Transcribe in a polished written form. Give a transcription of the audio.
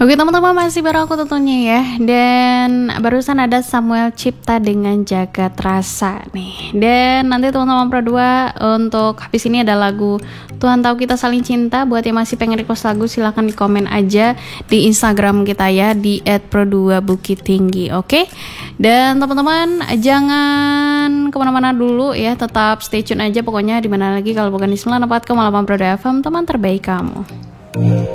Oke teman-teman, masih bareng aku tentunya ya. Dan barusan ada Samuel Cipta dengan Jagat Rasa nih. Dan nanti teman-teman Pro 2 untuk habis ini ada lagu Tuhan Tahu Kita Saling Cinta. Buat yang masih pengen request lagu silahkan di komen aja di Instagram kita ya, di @pro2bukittinggi. Oke. Dan teman-teman jangan kemana-mana dulu ya, tetap stay tune aja pokoknya, dimana lagi kalau bukan di 94,8 Pro 2 FM, teman terbaik kamu.